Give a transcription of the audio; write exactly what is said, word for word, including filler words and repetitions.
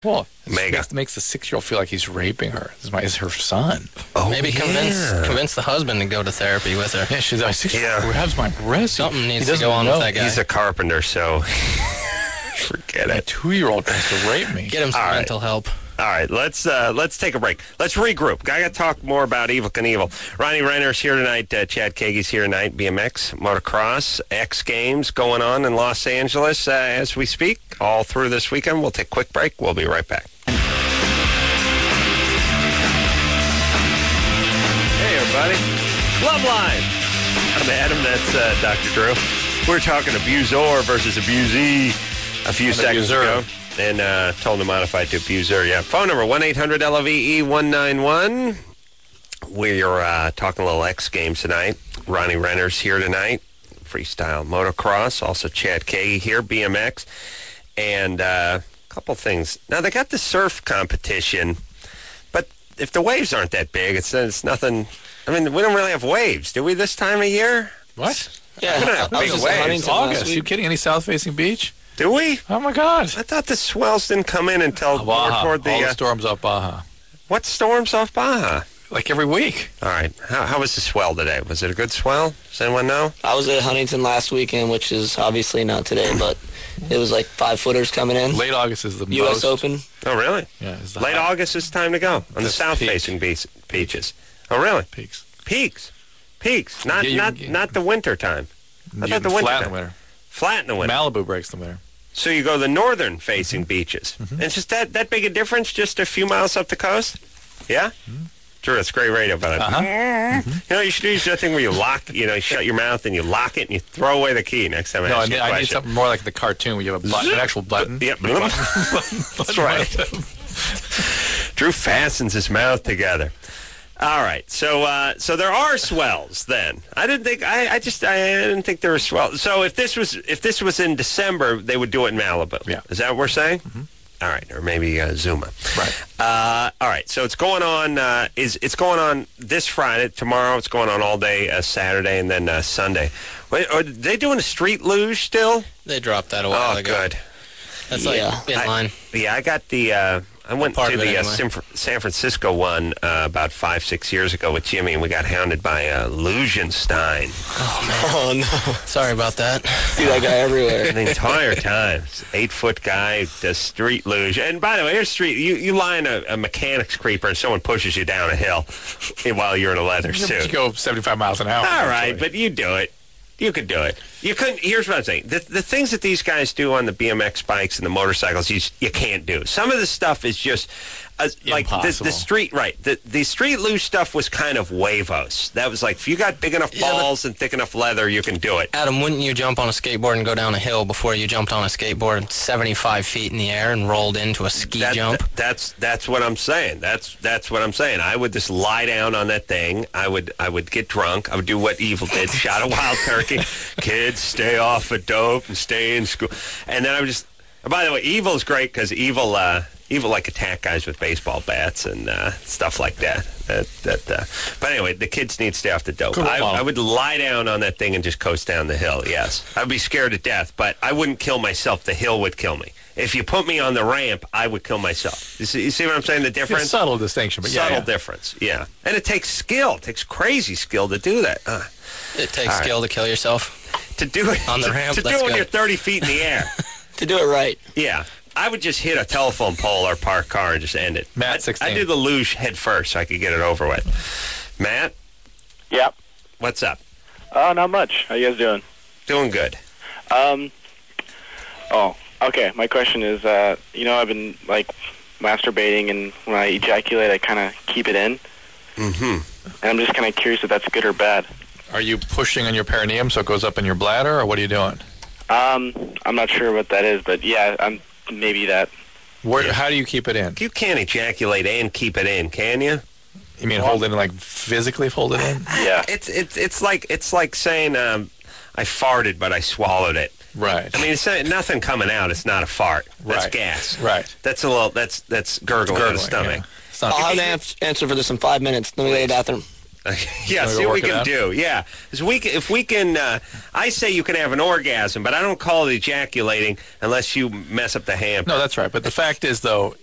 Well, it Mega. makes, makes the six-year-old feel like he's raping her. This is, my, is her son. Oh, Maybe yeah. convince convince the husband to go to therapy with her. Yeah, she's like, six-year-old Yeah. grabs my breast. Something He needs to doesn't go on know. with that guy. He's a carpenter, so forget A it. two-year-old tries to rape me. Get him some All right. mental help. All right, let's uh, let's take a break. Let's regroup. I got to talk more about Evil Knievel. Ronnie Renner's here tonight. Uh, Chad Kage's here tonight. B M X, motocross, X Games going on in Los Angeles uh, as we speak. All through this weekend. We'll take a quick break. We'll be right back. Hey, everybody. Love Line. I'm Adam. That's uh, Doctor Drew. We're talking Abusor versus Abusee a few An seconds abuser. ago. And uh, told him to modify it to Abuser. Yeah. Phone number one eight hundred L O V E one nine one. We're uh, talking a little X Games tonight. Ronnie Renner's here tonight. Freestyle motocross. Also Chad Kage here, B M X. And uh, a couple things. Now, they got the surf competition. But if the waves aren't that big, it's, it's nothing. I mean, we don't really have waves, do we, this time of year? What? Yeah, We don't have I was big just in waves. Huntington last August. week. You kidding? Any south-facing beach? Do we? Oh, my God. I thought the swells didn't come in until more Baja. toward the... All the Uh, storms off Baja. what storms off Baja? Like every week. All right. How, how was the swell today? Was it a good swell? Does anyone know? I was at Huntington last weekend, which is obviously not today, but it was like five footers coming in. Late August is the U S most. Open. Oh, really? Yeah, is the Late high August is time to go on the That's south-facing beach, beaches. Oh, really? peaks. Peaks. Peaks. Not Yeah, you not can get- not the winter time. I You thought the can winter flat in time. the winter. Flat in the winter. Malibu breaks the winter. So you go the northern-facing beaches. And it's just that, that big a difference, just a few miles up the coast? Yeah? Sure, it's great radio, but Uh-huh. you know, you should use that thing where you lock, you know, you shut your mouth and you lock it and you throw away the key next time I No, I ask need, you a I need question. something more like the cartoon where you have a button, an actual button. Yep. That's right. Drew fastens his mouth together. All right, so uh, so there are swells then. I didn't think I, I just I didn't think there were swells. So if this was if this was in December, they would do it in Malibu. Yeah. Is that what we're saying? Mm-hmm. All right, or maybe uh, Zuma. Right. Uh, all right, so it's going on. Uh, is it's going on this Friday, tomorrow? It's going on all day, uh, Saturday, and then uh, Sunday. Wait, are they doing a street luge still? They dropped that a while Oh, ago. good. That's like Yeah. in I- line. Yeah, I got the. Uh, I went Part to of it the uh, anyway. San, Fr- San Francisco one uh, about five, six years ago with Jimmy, and we got hounded by uh, Lugenstein Oh, no. Sorry about that. See that guy everywhere. the entire time. Eight foot guy does street luge, and by the way, here's street. You you lie in a, a mechanic's creeper, and someone pushes you down a hill while you're in a leather You suit. go seventy-five miles an hour. All right, actually. but you do it. You could do it. You couldn't. Here's what I'm saying: the the things that these guys do on the B M X bikes and the motorcycles, you s- you can't do. Some of the stuff is just uh, like the, Impossible. the street. Right. The the street loose stuff was kind of huevos. That was like if you got big enough Yeah, but- balls and thick enough leather, you can do it. Adam, wouldn't you jump on a skateboard and go down a hill before you jumped on a skateboard seventy-five feet in the air and rolled into a ski That- jump? that- that's that's what I'm saying. That's that's what I'm saying. I would just lie down on that thing. I would I would get drunk. I would do what Evil did. Shot a wild turkey. Kids, stay off of dope and stay in school. And then I would just. By the way, Evil's great because Evil uh, Evil like attack guys with baseball bats and uh, stuff like that. That that. Uh, but anyway, the kids need to stay off the dope. Cool. I, I would lie down on that thing and just coast down the hill. Yes, I'd be scared to death, but I wouldn't kill myself. The hill would kill me. If you put me on the ramp, I would kill myself. You see, you see what I'm saying? The It's a difference? subtle distinction, but yeah, Subtle yeah. difference, yeah. And it takes skill. It takes crazy skill to do that. Uh, It takes All right. skill to kill yourself. to do it On the to, ramp, to do that's it when good. you're thirty feet in the air. To do it right. Yeah. I would just hit a telephone pole or park car and just end it. Matt, I'd, sixteen. I'd do the luge head first so I could get it over with. Matt, Yep. what's up? Oh, not much. How you guys doing? Doing good. Um. Oh, okay. My question is, uh, you know, I've been like masturbating, and when I ejaculate, I kind of keep it in, Mm-hmm. and I'm just kind of curious if that's good or bad. Are you pushing on your perineum so it goes up in your bladder, or what are you doing? Um, I'm not sure what that is, but yeah, I'm maybe that. Where? Yeah. How do you keep it in? You can't ejaculate and keep it in, can you? You mean hold it in, like physically fold it in? Yeah. It's it's it's like it's like saying um, I farted but I swallowed it. Right. I mean, it's not, nothing coming out. It's not a fart. That's Right. gas. Right. That's a little. That's that's gurgling, in the Gurgling, stomach. yeah. It's not- I'll have an ans- answer for this in five minutes. Let me go to the bathroom. Yeah, Wanna see go what we work it can out? do. Yeah, 'Cause we can, if we can, uh, I say you can have an orgasm, but I don't call it ejaculating unless you mess up the ham. No, that's right. But the fact is, though,